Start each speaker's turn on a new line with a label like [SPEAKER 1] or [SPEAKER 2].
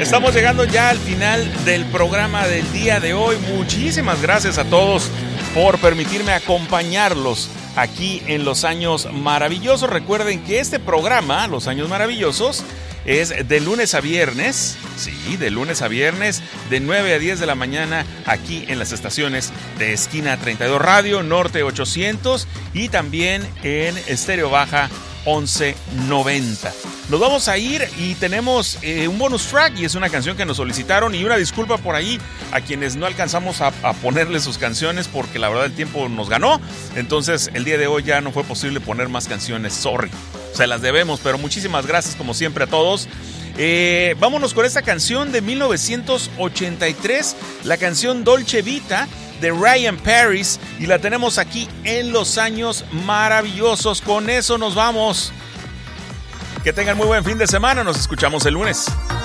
[SPEAKER 1] Estamos llegando ya al final del programa del día de hoy. Muchísimas gracias a todos por permitirme acompañarlos aquí en Los Años Maravillosos. Recuerden que este programa, Los Años Maravillosos, es de lunes a viernes, sí, de lunes a viernes, de 9 a 10 de la mañana, aquí en las estaciones de Esquina 32 Radio, Norte 800 y también en Estéreo Baja 1190. Nos vamos a ir y tenemos un bonus track y es una canción que nos solicitaron y una disculpa por ahí a quienes no alcanzamos a ponerle sus canciones porque la verdad el tiempo nos ganó. Entonces el día de hoy ya no fue posible poner más canciones, sorry. Se las debemos, pero muchísimas gracias como siempre a todos. Vámonos con esta canción de 1983, la canción Dolce Vita de Ryan Paris, y la tenemos aquí en Los Años Maravillosos. Con eso nos vamos. Que tengan muy buen fin de semana, nos escuchamos el lunes.